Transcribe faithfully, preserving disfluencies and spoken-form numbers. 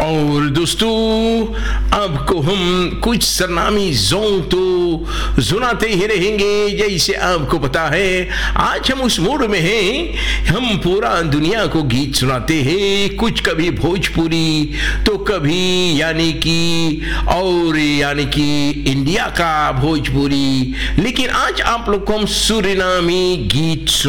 और दोस्तों आपको हम कुछ सरनामी जोंग तो सुनाते ही रहेंगे। जैसे आपको पता है आज हम उस मूड में हैं, हम पूरा दुनिया को गीत सुनाते हैं, कुछ कभी भोजपुरी तो कभी यानी कि और यानी कि इंडिया का भोजपुरी, लेकिन आज आप लोग को हम सूरीनामी गीत